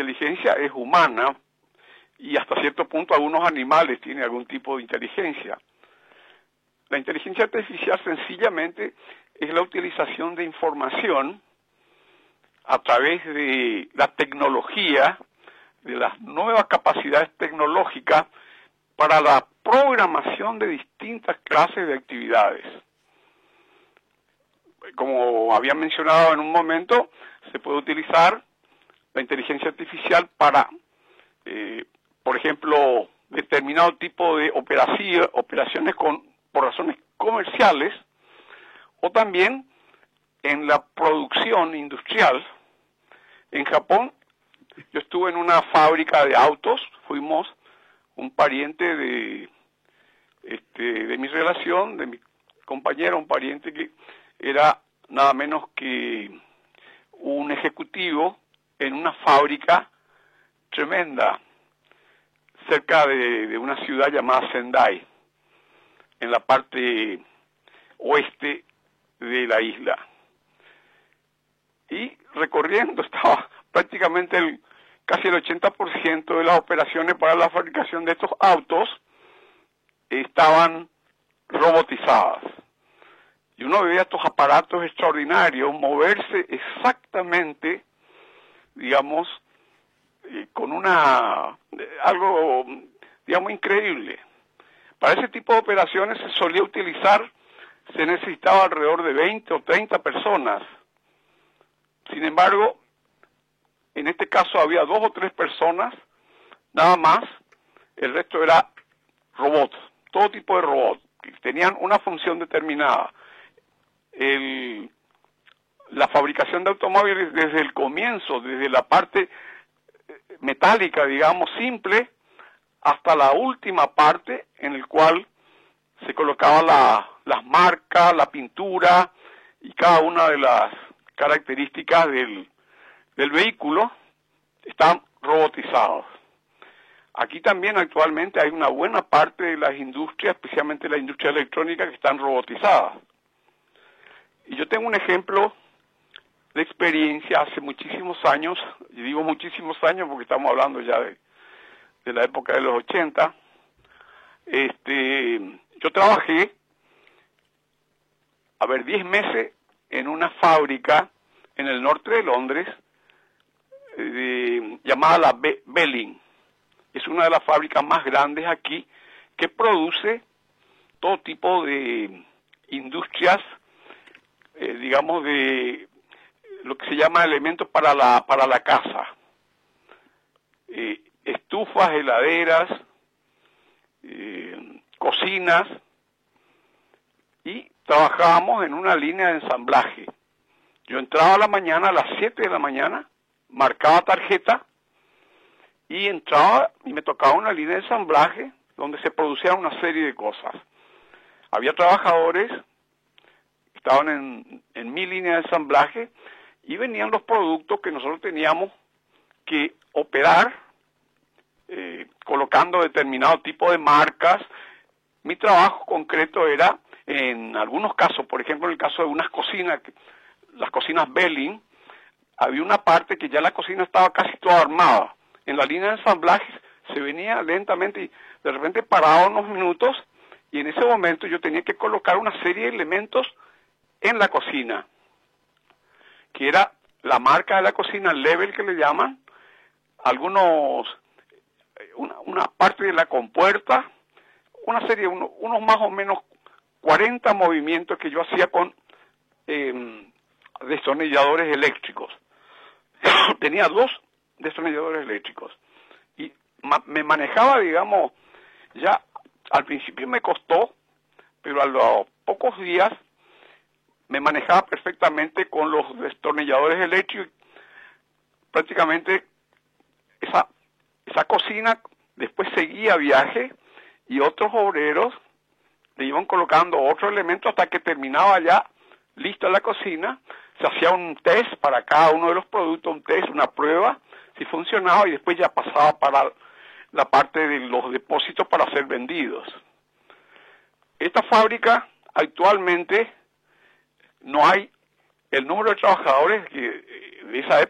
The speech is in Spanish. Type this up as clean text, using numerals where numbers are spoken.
inteligencia es humana y hasta cierto punto algunos animales tienen algún tipo de inteligencia. La inteligencia artificial sencillamente es la utilización de información a través de la tecnología, de las nuevas capacidades tecnológicas para la programación de distintas clases de actividades. Como había mencionado en un momento, se puede utilizar la inteligencia artificial para, por ejemplo, determinado tipo de operaciones por razones comerciales, o también en la producción industrial. En Japón, yo estuve en una fábrica de autos, fuimos un pariente de mi relación, de mi compañero, un pariente que era nada menos que un ejecutivo en una fábrica tremenda cerca de una ciudad llamada Sendai, en la parte oeste de la isla. Y recorriendo estaba prácticamente casi el 80% de las operaciones para la fabricación de estos autos estaban robotizadas. Y uno veía estos aparatos extraordinarios moverse exactamente, digamos, con algo, digamos, increíble. Para ese tipo de operaciones se necesitaba alrededor de 20 o 30 personas. Sin embargo, en este caso había 2 o 3 personas, nada más, el resto era robots, todo tipo de robots, que tenían una función determinada. La fabricación de automóviles desde el comienzo, desde la parte metálica, digamos, simple, hasta la última parte en el cual se colocaba las marcas, la pintura y cada una de las características del vehículo están robotizados. Aquí también actualmente hay una buena parte de las industrias, especialmente la industria electrónica, que están robotizadas. Y yo tengo un ejemplo de experiencia hace muchísimos años, y digo muchísimos años porque estamos hablando ya de la época de los 80. Yo trabajé, 10 meses en una fábrica en el norte de Londres, llamada la Belling. Es una de las fábricas más grandes aquí, que produce todo tipo de industrias, digamos, de lo que se llama elementos para la casa. Estufas, heladeras, cocinas, y trabajábamos en una línea de ensamblaje. Yo entraba a la mañana, a las 7 de la mañana, marcaba tarjeta, y entraba y me tocaba una línea de ensamblaje donde se producían una serie de cosas. Había trabajadores que estaban en mi línea de ensamblaje y venían los productos que nosotros teníamos que operar, colocando determinado tipo de marcas. Mi trabajo concreto era, en algunos casos, por ejemplo, en el caso de unas cocinas, las cocinas Belling, había una parte que ya la cocina estaba casi toda armada. En la línea de ensamblaje se venía lentamente y de repente paraba unos minutos, y en ese momento yo tenía que colocar una serie de elementos en la cocina, que era la marca de la cocina, el level que le llaman, una parte de la compuerta, una serie, unos más o menos 40 movimientos que yo hacía con destornilladores eléctricos. Tenía 2 destornilladores eléctricos y me manejaba, digamos, ya al principio me costó, pero a los pocos días me manejaba perfectamente con los destornilladores eléctricos. Prácticamente esa cocina después seguía viaje y otros obreros le iban colocando otros elementos hasta que terminaba ya lista la cocina. Se hacía un test para cada uno de los productos, un test, una prueba, si funcionaba, y después ya pasaba para la parte de los depósitos para ser vendidos. Esta fábrica actualmente no hay el número de trabajadores de esa